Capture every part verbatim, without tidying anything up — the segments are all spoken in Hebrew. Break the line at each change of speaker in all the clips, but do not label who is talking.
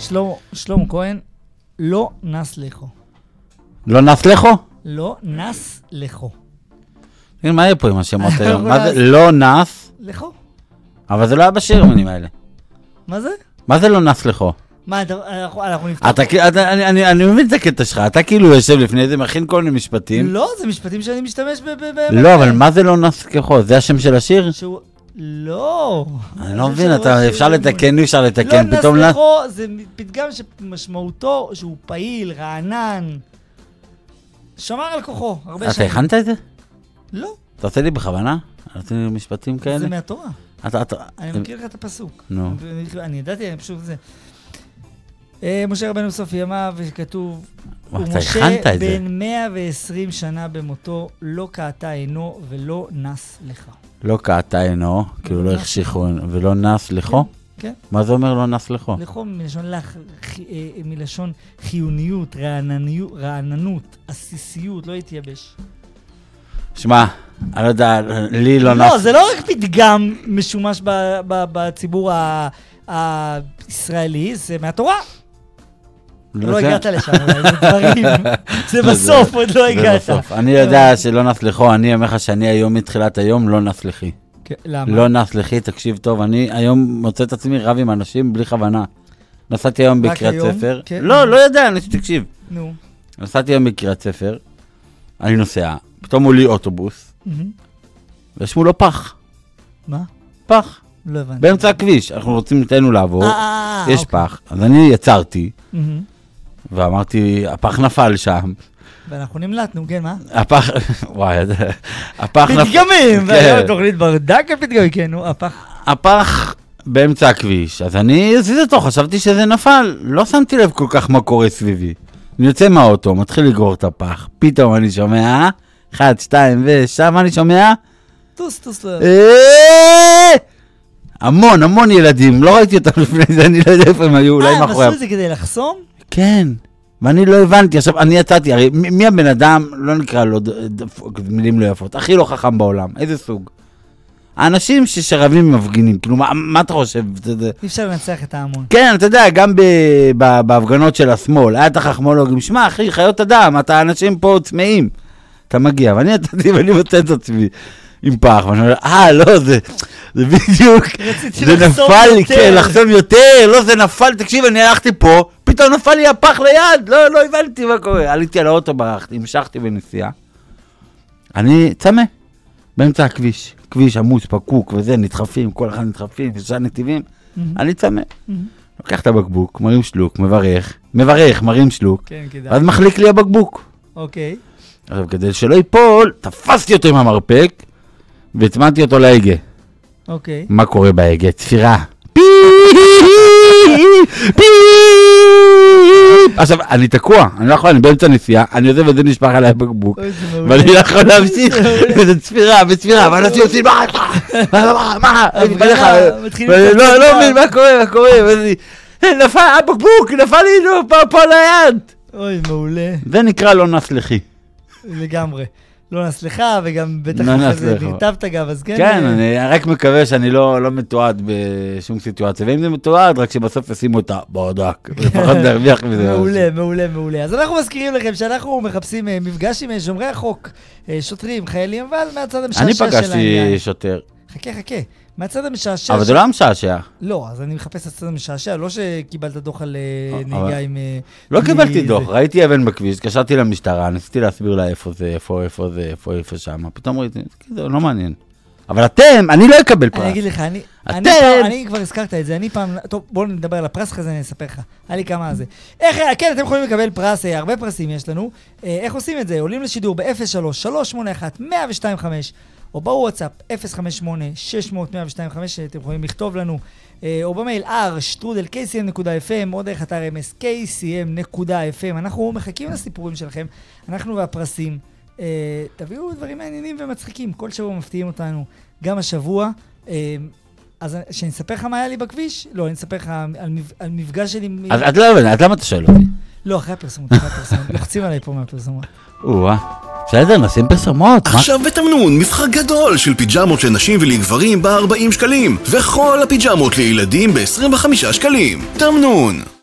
שלמה כהן, לא נס לכו.
לא נס לכו?
לא נס לכו.
מה יהיה פה עם השמות היום? מה זה? לא נס?
לכו.
אבל זה לא היה בשיר המינים האלה.
מה זה?
מה זה לא נס לכו?
מה, אנחנו נפתח?
אני מבין את הקטע שלך, אתה כאילו יושב לפני זה, מכין כל מיני משפטים.
לא, זה משפטים שאני משתמש ב...
לא, אבל מה זה לא נס לכו? זה השם של השיר?
לא.
אני לא מבין, אפשר לתקן, אפשר לתקן.
לא נס לכו זה פתגם שמשמעותו שהוא פעיל, רענן, שמר על כוחו, הרבה שנים.
אתה הכנת את זה?
לא.
אתה עושה לי בכוונה? אתה עושה לי משפטים כאלה?
זה מהתורה.
אתה...
אני מכיר לך את הפסוק.
נו.
אני ידעתי, אני פשוט זה. משה רבנו סוף ימיו, וכתוב,
ומשה
בן מאה ועשרים שנה במותו, לא קעתה עינו ולא נס לך.
לא קעתה עינו, כאילו לא החשיכו, ולא נס לכו?
כן.
מה זה אומר לא נס לכו?
לכו מלשון חיוניות, רעננות, עסיסיות, לא התייבש.
שמע, אני לא יודע, לי לא נס...
לא, זה לא רק פתגם משומש בציבור הישראלי, זה מהתורה. לא הגעת לשם, זה דברים, זה בסוף, עוד לא הגעת.
אני יודע שלא נס לכו, אני אומר לך שאני היום מתחילת היום לא נס לכי.
למה?
לא נס לכי, תקשיב טוב, אני היום מוצא את עצמי רב עם אנשים בלי כוונה. נסעתי היום בקריאת ספר. לא, לא יודע, תקשיב.
נו.
נסעתי היום בקריאת ספר, אני נוסע, פתאום הוא לי אוטובוס, וישמו לו פח.
מה?
פח.
לא הבנתי.
באמצע הכביש, אנחנו רוצים לתנו לעבור, יש פח, אז אני יצרתי, ואמרתי, הפח נפל שם.
ואנחנו נמלטנו, כן, מה?
הפח, וואי, הפח נפל.
פתגמים, והיום תוכנית ברדק על פתגמים, כן, נו, הפח.
הפח באמצע הכביש, אז אני אזיז אותו, חשבתי שזה נפל, לא שמתי לב כל כך מה קורה סביבי. אני יוצא מהאוטו, מתחיל לגרור את הפח, פתאום אני שומע, אחד, שתיים, ושם אני שומע,
טוס, טוס, לא.
המון, המון ילדים, לא ראיתי אותם לפני זה, אני לא יודע איפה הם היו, אולי מאחורי...
אה, הם עשו את זה כדי לחסום?
כן, ואני לא הבנתי, עכשיו, אני יצאתי, הרי מי הבן אדם, לא נקרא לו מילים לא יפות, הכי לא חכם בעולם, איזה סוג? האנשים ששרבים מפגינים, כאילו, מה אתה חושב?
אי אפשר לנצח את ההמון.
כן, אתה יודע, גם בהפגנות של השמאל, היה את החכמולוגים, שמע, אחי, חיות אדם, אתה אנשים פה צמאים, אתה מגיע, ואני יצאתי ואני מוצא את עצמי. עם פח, ואני אומר, אה, לא, זה, זה בדיוק, זה נפל לי, כן, לחסום יותר, לא, זה נפל, תקשיב, אני הלכתי פה, פתאום נפל לי הפח ליד, לא, לא הבנתי מה קורה, עליתי על האוטו, ברחתי, המשכתי בנסיעה, אני צמא, באמצע הכביש, כביש עמוס, פקוק וזה, נדחפים, כל אחד נדחפים, שלושה נתיבים, אני צמא, לוקח את הבקבוק, מרים שלוק, מברך, מברך, מרים שלוק, ואז מחליק לי הבקבוק.
אוקיי.
עכשיו, כדי שלא ייפול, תפסתי אותו עם המרפק, והצמדתי אותו להגה.
אוקיי.
מה קורה בהגה? צפירה. פי! פי! עכשיו, אני תקוע, אני לא יכול, אני באמצע נסיעה, אני עוזב וזה נשפך עליי בקבוק, ואני לא יכול להמשיך, וזה צפירה, וצפירה, ואנשים עושים, מה? מה? מה? לא, לא מבין, מה קורה, מה קורה? נפל, הבקבוק, נפל לי פה ליד.
אוי, מעולה.
זה נקרא לא נס לכי.
לגמרי. לא נסלחה, וגם בטח כזה נרטבת גם, אז כן.
כן, אני רק מקווה שאני לא מתועד בשום סיטואציה, ואם זה מתועד, רק שבסוף ישימו אותה ברדק, לפחות נרוויח מזה.
מעולה, מעולה, מעולה. אז אנחנו מזכירים לכם שאנחנו מחפשים מפגש עם שומרי החוק, שוטרים, חיילים, אבל מהצד המשעשע שלהם.
אני פגשתי שוטר.
חכה, חכה. מהצד המשעשע...
אבל זה לא המשעשע.
לא, אז אני מחפש את הצד המשעשע, לא שקיבלת דוח על נהיגה עם...
לא קיבלתי דוח, ראיתי אבן בכביש, התקשרתי למשטרה, ניסיתי להסביר לה איפה זה, איפה, איפה זה, איפה, איפה שם, פתאום ראיתי, זה לא מעניין. אבל אתם, אני לא אקבל פרס.
אני אגיד לך, אני, אני כבר הזכרת את זה, אני פעם, טוב, בואו נדבר על הפרס כזה, אני אספר לך, היה לי כמה זה. איך, כן, אתם יכולים לקבל פרס, הרבה פרסים יש לנו, איך עושים את זה? עולים לשידור ב-אפס שלוש שלוש שמונה אחת מאה ושתיים חמש, או בוואטסאפ אפס חמש שמונה שש מאות מאה ושתיים חמש, אתם יכולים לכתוב לנו, או במייל r שטרודל קיי סי אם נקודה אף אם, או דרך אתר אם אס קיי סי אם נקודה אף אם. אנחנו מחכים לסיפורים שלכם, אנחנו והפרסים. תביאו דברים מעניינים ומצחיקים, כל שבוע מפתיעים אותנו, גם השבוע. אז שאני אספר לך מה היה לי בכביש? לא, אני אספר לך על מפגש שלי...
אז את לא הבנת, למה אתה שואל אותי?
לא, אחרי הפרסומות, אחרי הפרסומות. לוחצים עליי פה מהפרסומות.
או-אה. בסדר, נשים פרסומות.
עכשיו בתמנון, מבחר גדול של פיג'מות לנשים ולגברים ב-ארבעים שקלים, וכל הפיג'מות לילדים ב-עשרים וחמישה שקלים. תמנון.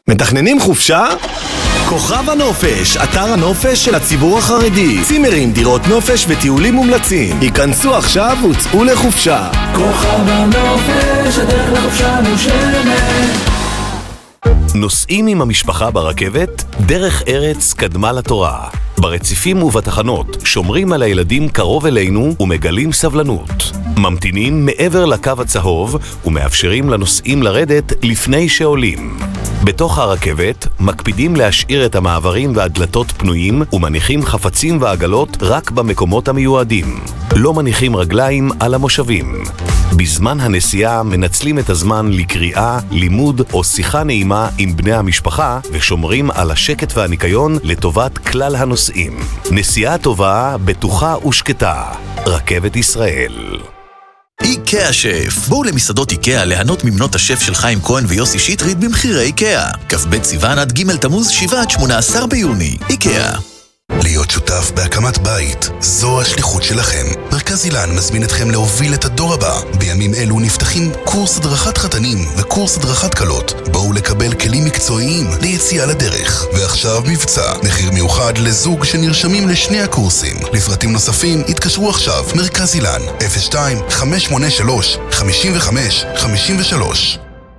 מתכננים חופשה? כוכב הנופש, אתר הנופש של הציבור החרדי. צימרים, דירות נופש וטיולים מומלצים. היכנסו עכשיו וצאו לחופשה.
כוכב הנופש, הדרך לחופשה נושמת.
נוסעים עם המשפחה ברכבת, דרך ארץ קדמה לתורה. ברציפים ובתחנות שומרים על הילדים קרוב אלינו ומגלים סבלנות. ממתינים מעבר לקו הצהוב ומאפשרים לנוסעים לרדת לפני שעולים. בתוך הרכבת מקפידים להשאיר את המעברים והדלתות פנויים ומניחים חפצים ועגלות רק במקומות המיועדים. לא מניחים רגליים על המושבים. בזמן הנסיעה מנצלים את הזמן לקריאה, לימוד או שיחה נעימה עם בני המשפחה ושומרים על השקט והניקיון לטובת כלל הנוסעים. נסיעה טובה, בטוחה ושקטה. רכבת ישראל.
איקאה שף. בואו למסעדות איקאה ליהנות ממנות השף של חיים כהן ויוסי שטרית במחירי איקאה. כ"ב סיוון עד ג' תמוז שבעה עד שמונה עשר ביוני. איקאה.
להיות שותף בהקמת בית, זו השליחות שלכם. מרכז אילן מזמין אתכם להוביל את הדור הבא. בימים אלו נפתחים קורס הדרכת חתנים וקורס הדרכת קלות. בואו לקבל כלים מקצועיים ליציאה לדרך. ועכשיו מבצע, מחיר מיוחד לזוג שנרשמים לשני הקורסים. לפרטים נוספים התקשרו עכשיו. מרכז אילן, אפס שתיים חמש שמונה שלוש חמש חמש חמש שלוש.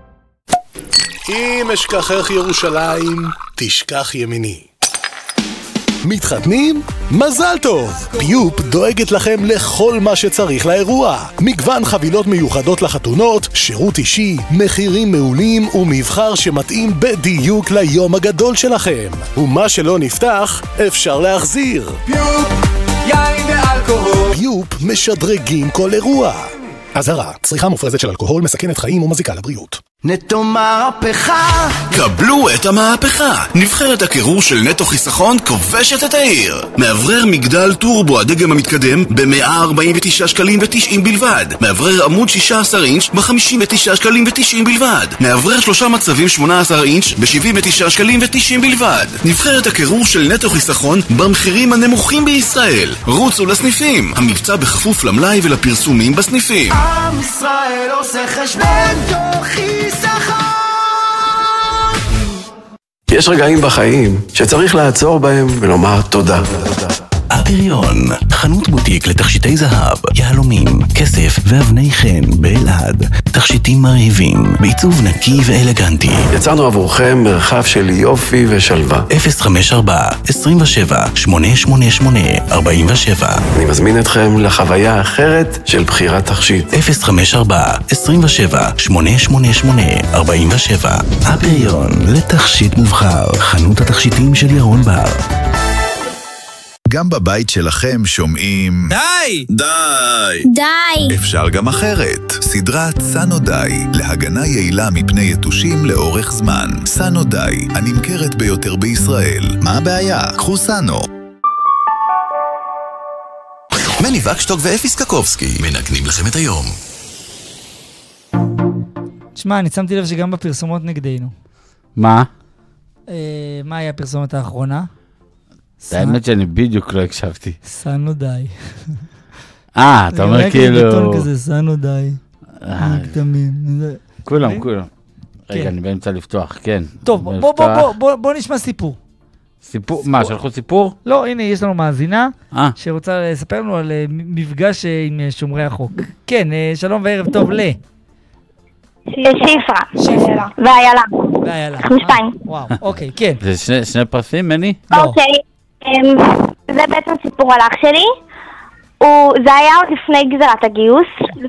אם אשכחך ירושלים, תשכח ימיני. מתחתנים? מזל טוב! ביופ דואגת לכם לכל מה שצריך לאירוע. מגוון חבילות מיוחדות לחתונות, שירות אישי, מחירים מעולים ומבחר שמתאים בדיוק ליום הגדול שלכם. ומה שלא נפתח, אפשר להחזיר.
ביופ, יין ואלכוהול.
ביופ משדרגים כל אירוע. אזהרה, צריכה מופרזת של אלכוהול מסכנת חיים ומזיקה לבריאות.
נטו מהפכה.
קבלו את המהפכה. נבחרת הקירור של נטו חיסכון כובשת את העיר. מאוורר מגדל טורבו הדגם המתקדם ב-מאה ארבעים ותשעה שקלים ותשעים בלבד. מאוורר עמוד שישה עשר אינץ' ב-חמישים ותשעה שקלים ותשעים בלבד. מאוורר שלושה מצבים שמונה עשר אינץ' ב-שבעים ותשעה שקלים ותשעים בלבד. נבחרת הקירור של נטו חיסכון במחירים הנמוכים בישראל. רוצו לסניפים. המבצע בכפוף למלאי ולפרסומים בסניפים.
עם ישראל עושה חשבון. נטו חיסכון.
יש רגעים בחיים שצריך לעצור בהם ולומר תודה.
הפריון, חנות בוטיק לתכשיטי זהב, יהלומים, כסף ואבני חן באלעד. תכשיטים מרהיבים, בעיצוב נקי ואלגנטי.
יצרנו עבורכם מרחב של יופי ושלווה.
אפס חמש ארבע עשרים ושבע שמונה שמונה שמונה ארבעים ושבע.
אני מזמין אתכם לחוויה האחרת של בחירת תכשיט.
אפס חמש ארבע עשרים ושבע שמונה שמונה שמונה ארבעים ושבע. הפריון, לתכשיט מובחר, חנות התכשיטים של ירון בר.
גם בבית שלכם שומעים
די!
די!
די!
אפשר גם אחרת. סדרת סנו די, להגנה יעילה מפני יתושים לאורך זמן. סנו די, הנמכרת ביותר בישראל. מה הבעיה? קחו סנו.
מני וקשטוק ואפיס קקובסקי מנגנים לכם את היום.
תשמע, אני שמתי לב שגם בפרסומות נגדנו.
מה?
אה, מה היה הפרסומת האחרונה?
האמת שאני בדיוק לא הקשבתי.
סנו די.
אה, אתה אומר כאילו...
זה בטון כזה, סנו די. מקדמים.
כולם, כולם. רגע, אני באמצע לפתוח, כן.
טוב, בוא נשמע סיפור.
סיפור? מה, שלחו סיפור?
לא, הנה, יש לנו מאזינה שרוצה לספר לנו על מפגש עם שומרי החוק. כן, שלום וערב טוב, ל...
שפרה.
שפרה.
ואיילה.
ואיילה.
אנחנו שתיים.
וואו, אוקיי, כן.
זה שני פרסים, מני?
אוקיי, זה בעצם סיפור על אח שלי. זה היה עוד לפני גזרת הגיוס.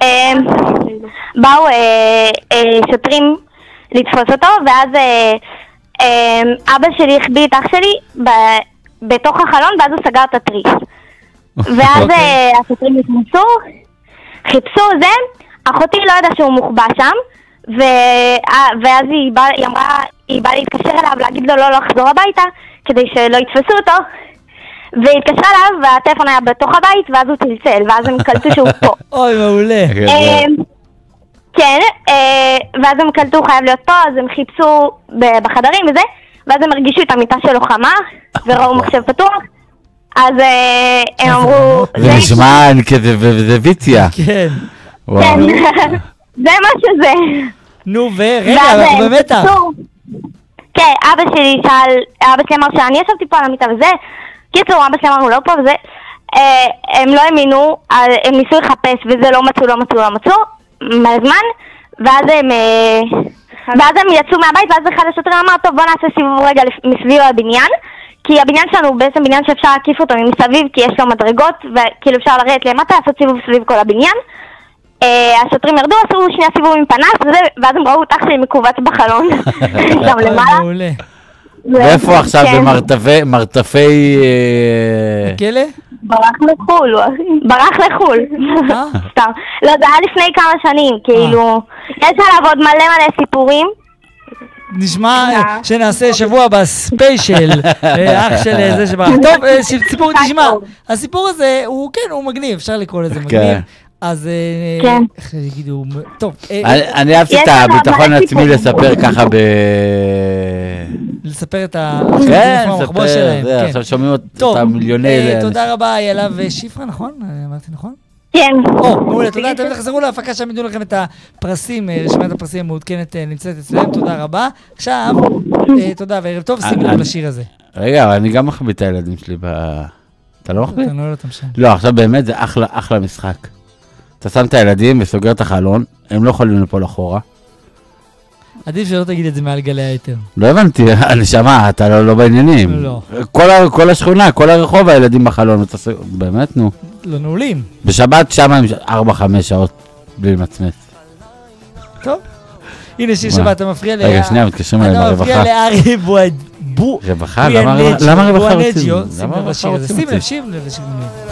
באו שוטרים לתפוס אותו, ואז אבא שלי החביא את אח שלי בתוך החלון, ואז הוא סגר את התריס. ואז השוטרים נכנסו, חיפשו זה, אחותי לא ידעה שהוא מוחבא שם, ואז היא באה, היא אמרה, היא באה להתקשר אליו, להגיד לו לא לחזור הביתה, כדי שלא יתפסו אותו, והיא התקשרה אליו, והטלפון היה בתוך הבית, ואז הוא צלצל, ואז הם קלטו שהוא פה.
אוי, מעולה.
כן, ואז הם קלטו, הוא חייב להיות פה, אז הם חיפשו בחדרים וזה, ואז הם הרגישו את המיטה שלו חמה, וראו מחשב פתוח, אז הם אמרו...
זה נשמע כזה, וזה ויציה.
כן.
כן, זה מה שזה.
נו, ורגע, אנחנו במתח.
כן, כן, אבא שלי שאל, אבא שלי אמר שאני ישבתי פה על המיטה וזה, קיצור, אבא שלי אמר הוא לא פה וזה, הם לא האמינו, הם ניסו לחפש וזה לא מצאו, לא מצאו, לא מצאו, מהזמן, ואז הם, ואז הם יצאו מהבית, ואז אחד השוטרים אמר, טוב בוא נעשה סיבוב רגע מסביב הבניין, כי הבניין שלנו הוא בעצם בניין שאפשר להקיף אותו מסביב, כי יש לו מדרגות, וכאילו אפשר לרדת למטה, לעשות סיבוב סביב כל הבניין. השוטרים ירדו, עשו שני סיבובים פנס, ואז הם ראו אותך שלי מקובץ בחלון, שם למעלה.
מעולה.
ואיפה עכשיו במרתפי...
הכלא?
ברח לחול, ברח לחול. סתם. לא, זה היה לפני כמה שנים, כאילו, יש עליו עוד מלא מלא סיפורים.
נשמע שנעשה שבוע בספיישל, אח של זה שברח. טוב, סיפור, תשמע, הסיפור הזה הוא, כן, הוא מגניב, אפשר לקרוא לזה מגניב. אז איך יגידו, טוב.
אני אהבתי את הביטחון העצמי לספר ככה ב...
לספר את
המחבור שלהם. עכשיו שומעים אותה מיליוני...
תודה רבה, איילה ושפרה, נכון? אמרתי נכון?
כן.
או, מעולה, תודה, אתם תחזרו להפקה שם, ידעו לכם את הפרסים, רשימת הפרסים המעודכנת נמצאת אצלם, תודה רבה. עכשיו, תודה וערב טוב, שימי לב לשיר הזה.
רגע, אני גם מחביא את הילדים שלי ב... אתה לא מחביא?
אתה לא אותם שם.
לא, עכשיו באמת זה אחלה, אחלה משחק. אתה שם את הילדים וסוגר את החלון, הם לא יכולים ליפול אחורה.
עדיף שלא תגיד את זה מעל גלי היתר.
לא הבנתי, הנשמה, אתה לא, לא בעניינים.
לא.
כל, כל השכונה, כל הרחוב הילדים בחלון, אתה סוגר, באמת נו.
לא נעולים.
בשבת שם הם ארבע חמש שעות בלי למצמץ.
טוב. הנה שיר שבת, אתה מפריע ל...
רגע, שנייה, מתקשרים אליהם ברווחה.
אתה מפריע לארי בועד.
רווחה? למה רווחה רוצים?
שים לב לשיר הזה, שים לב, שים לב לשיר הזה.